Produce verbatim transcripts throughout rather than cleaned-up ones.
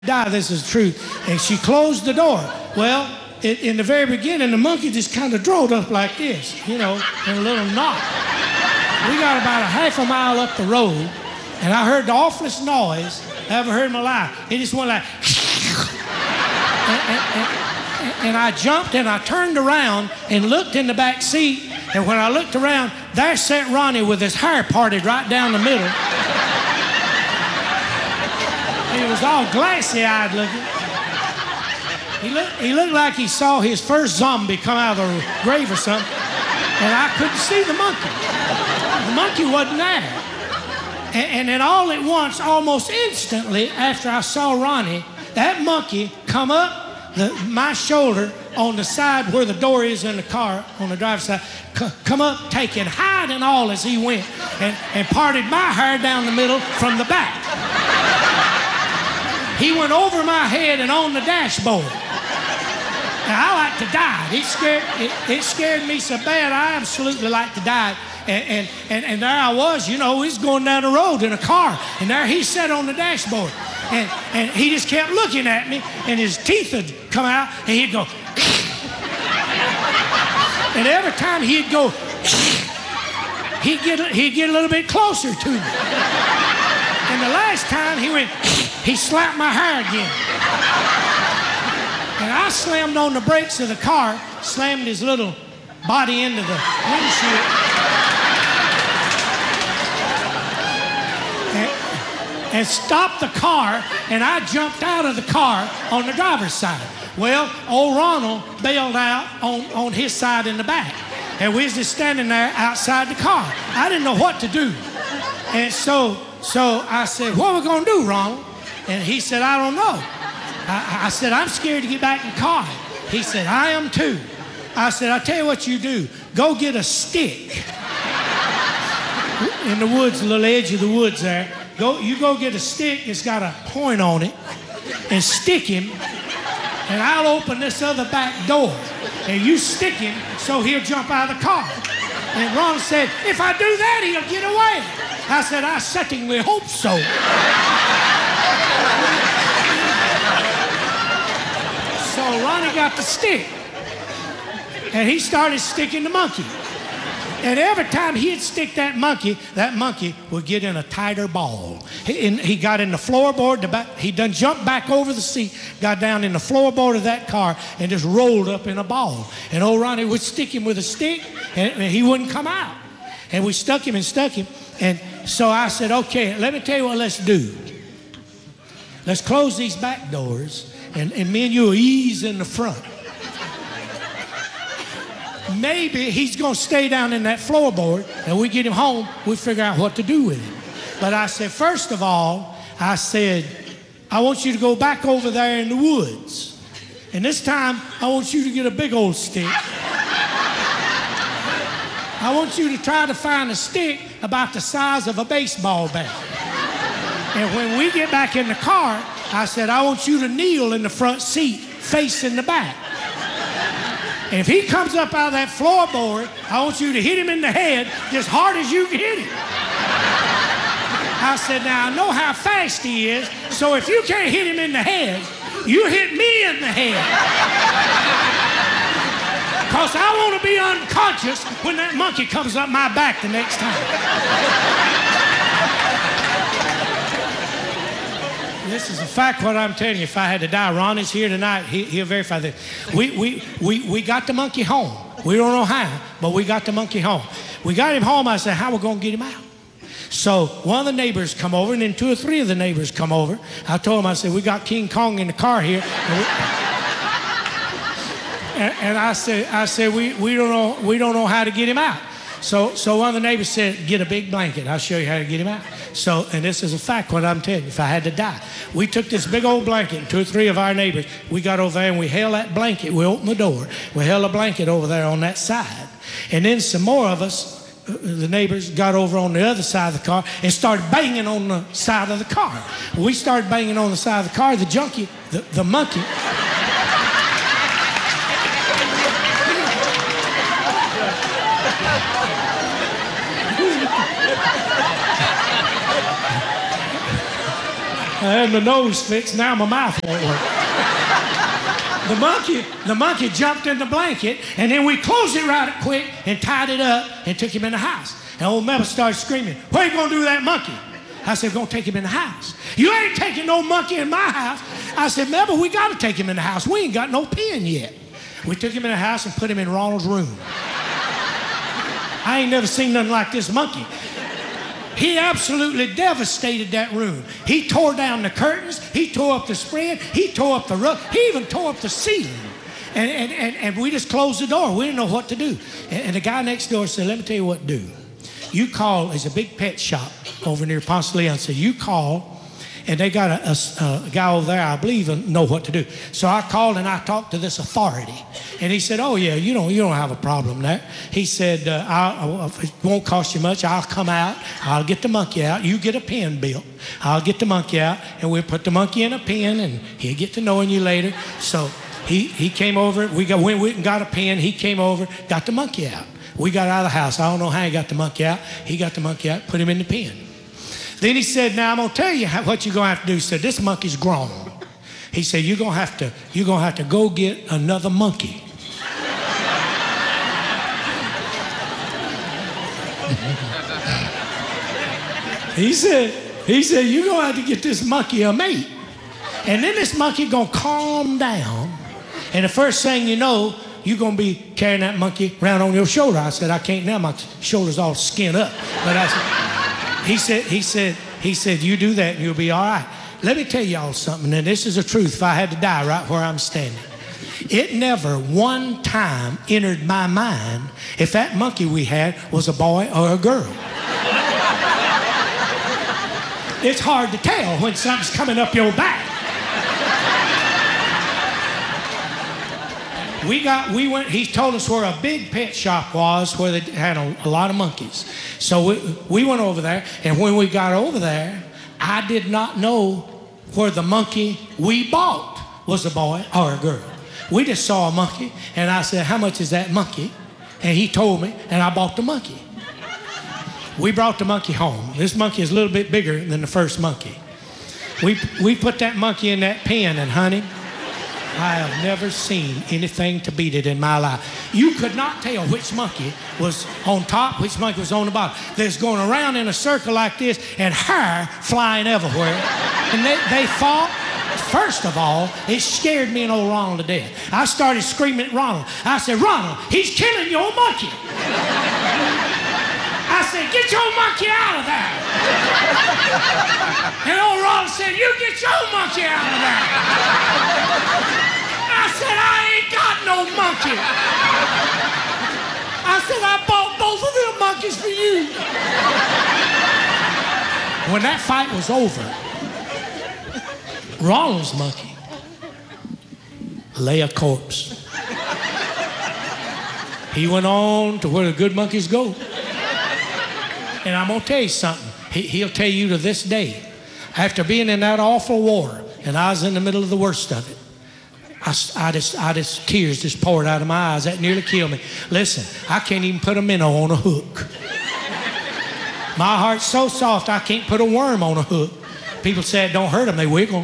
Die, this is the truth. And she closed the door. Well, it, in the very beginning, the monkey just kind of drove up like this, you know, in a little knot. We got about a half a mile up the road, and I heard the awfulest noise I ever heard in my life. It just went like, and, and, and, and I jumped and I turned around and looked in the back seat, and when I looked around, there sat Ronnie with his hair parted right down the middle. He was all glassy-eyed looking. He looked, he looked like he saw his first zombie come out of the grave or something, and I couldn't see the monkey. The monkey wasn't there. And, and then all at once, almost instantly after I saw Ronnie, that monkey come up the, my shoulder on the side where the door is in the car, on the driver's side, c- come up taking hide and all as he went, and, and parted my hair down the middle from the back. He went over my head and on the dashboard. And I like to die. It scared, it, it scared me so bad, I absolutely like to die. And, and, and, and there I was, you know, he's going down the road in a car. And there he sat on the dashboard. And, and he just kept looking at me, and his teeth would come out, and he'd go. And every time he'd go, he'd get, he'd get a little bit closer to me. And the last time he went, he slapped my hair again. And I slammed on the brakes of the car, slammed his little body into the windshield. And, and stopped the car, and I jumped out of the car on the driver's side. Well, old Ronald bailed out on, on his side in the back. And we was just standing there outside the car. I didn't know what to do. And so, so I said, what are we gonna do, Ronald? And he said, I don't know. I, I said, I'm scared to get back in the car. He said, I am too. I said, I'll tell you what you do. Go get a stick in the woods, the little edge of the woods there. Go, you go get a stick that's got a point on it and stick him, and I'll open this other back door. And you stick him so he'll jump out of the car. And Ron said, if I do that, he'll get away. I said, I certainly hope so. So Ronnie got the stick, and he started sticking the monkey. And every time he'd stick that monkey, that monkey would get in a tighter ball. He, and he got in the floorboard, the back, he done jumped back over the seat, got down in the floorboard of that car, and just rolled up in a ball. And old Ronnie would stick him with a stick, and, and he wouldn't come out. And we stuck him and stuck him. And so I said, okay, let me tell you what let's do. Let's close these back doors, and, and me and you will ease in the front. Maybe he's going to stay down in that floorboard, and we get him home, we figure out what to do with him. But I said, first of all, I said, I want you to go back over there in the woods. And this time, I want you to get a big old stick. I want you to try to find a stick about the size of a baseball bat. And when we get back in the car, I said, I want you to kneel in the front seat, facing the back. And if he comes up out of that floorboard, I want you to hit him in the head as hard as you can hit him. I said, now I know how fast he is, so if you can't hit him in the head, you hit me in the head. Because I want to be unconscious when that monkey comes up my back the next time. This is a fact what I'm telling you. If I had to die, Ron is here tonight. He, he'll verify this. We, we, we, we got the monkey home. We don't know how, but we got the monkey home. We got him home. I said, how are we going to get him out? So one of the neighbors come over, and then two or three of the neighbors come over. I told them, I said, we got King Kong in the car here. And, we, and, and I said, I said we, we, don't know, we don't know how to get him out. So, so one of the neighbors said, get a big blanket. I'll show you how to get him out. So, and this is a fact what I'm telling you, if I had to die. We took this big old blanket, and two or three of our neighbors, we got over there and we held that blanket. We opened the door. We held a blanket over there on that side. And then some more of us, the neighbors, got over on the other side of the car and started banging on the side of the car. We started banging on the side of the car. The junkie, the, the monkey, I had my nose fixed, now my mouth won't work. The monkey, the monkey jumped in the blanket, and then we closed it right quick and tied it up and took him in the house. And old Mabel started screaming, "What are you gonna do with that monkey?" I said, "We're gonna take him in the house." "You ain't taking no monkey in my house." I said, "Mabel, we gotta take him in the house. We ain't got no pen yet." We took him in the house and put him in Ronald's room. I ain't never seen nothing like this monkey. He absolutely devastated that room. He tore down the curtains. He tore up the spread. He tore up the rug. He even tore up the ceiling. And, and, and, and we just closed the door. We didn't know what to do. And, and the guy next door said, "Let me tell you what to do. You call," there's a big pet shop over near Ponce de Leon. So you call, and they got a, a, a guy over there, I believe, know what to do. So I called and I talked to this authority. And he said, "Oh, yeah, you don't, you don't have a problem there." He said, uh, I'll, "It won't cost you much. I'll come out. I'll get the monkey out. You get a pen built. I'll get the monkey out, and we'll put the monkey in a pen, and he'll get to knowing you later." So he, he came over. We got, went, went and got a pen. He came over, got the monkey out. We got out of the house. I don't know how he got the monkey out. He got the monkey out, put him in the pen. Then he said, "Now I'm gonna tell you how, what you're gonna have to do." He said, "This monkey's grown." He said, "You're gonna have to, you're gonna have to go get another monkey." He said, he said, "You're gonna have to get this monkey a mate. And then this monkey gonna calm down. And the first thing you know, you're gonna be carrying that monkey around on your shoulder." I said, "I can't now, my shoulder's all skinned up." But I said, he said, he said, he said, "You do that and you'll be all right." Let me tell y'all something, and this is the truth. If I had to die right where I'm standing, it never one time entered my mind if that monkey we had was a boy or a girl. It's hard to tell when something's coming up your back. We got, we went, he told us where a big pet shop was where they had a, a lot of monkeys. So we, we went over there, and when we got over there, I did not know where the monkey we bought was a boy or a girl. We just saw a monkey, and I said, "How much is that monkey?" And he told me, and I bought the monkey. We brought the monkey home. This monkey is a little bit bigger than the first monkey. We, we put that monkey in that pen, and honey, I have never seen anything to beat it in my life. You could not tell which monkey was on top, which monkey was on the bottom. They're going around in a circle like this, and hair flying everywhere. And they, they fought. First of all, it scared me and old Ronald to death. I started screaming at Ronald. I said, "Ronald, he's killing your monkey." I said, "Get your monkey out of there." And old Ronald said, "You get your monkey out of there." I said, "I ain't got no monkey." I said, "I bought both of them monkeys for you." When that fight was over, Ronald's monkey lay a corpse. He went on to where the good monkeys go. And I'm gonna tell you something. He, he'll tell you to this day, after being in that awful war, and I was in the middle of the worst of it, I, I just, I just, tears just poured out of my eyes. That nearly killed me. Listen, I can't even put a minnow on a hook. My heart's so soft, I can't put a worm on a hook. People say it don't hurt them, they wiggle.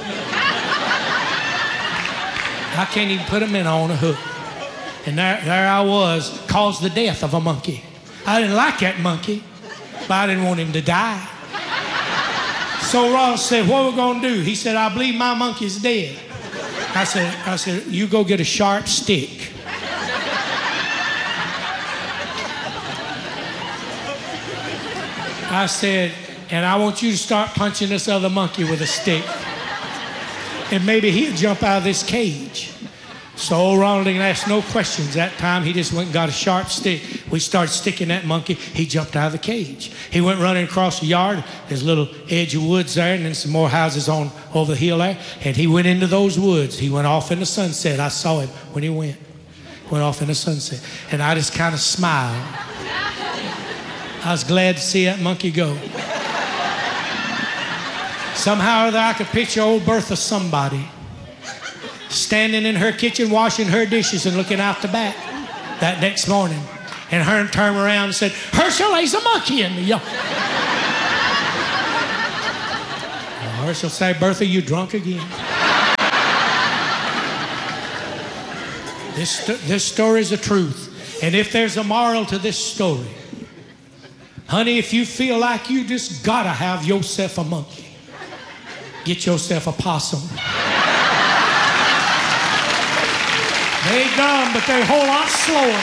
I can't even put a minnow on a hook. And there, there I was, caused the death of a monkey. I didn't like that monkey, but I didn't want him to die. So Ross said, "What are we gonna do?" He said, "I believe my monkey's dead." I said, I said, "You go get a sharp stick." I said, "And I want you to start punching this other monkey with a stick. And maybe he'll jump out of this cage." So old Ronald didn't ask no questions that time. He just went and got a sharp stick. We started sticking that monkey. He jumped out of the cage. He went running across the yard. There's a little edge of woods there, and then some more houses on over the hill there. And he went into those woods. He went off in the sunset. I saw him when he went. Went off in the sunset. And I just kind of smiled. I was glad to see that monkey go. Somehow or other, I could picture old Bertha somebody standing in her kitchen washing her dishes and looking out the back that next morning. And her turned around and said, "Herschel, there's a monkey in the yard." All Or she'll say, Bertha, you drunk again? This, this story is the truth. And if there's a moral to this story, honey, if you feel like you just gotta have yourself a monkey, get yourself a possum. They dumb, but they're a whole lot slower.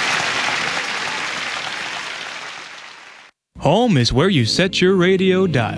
Home is where you set your radio dial.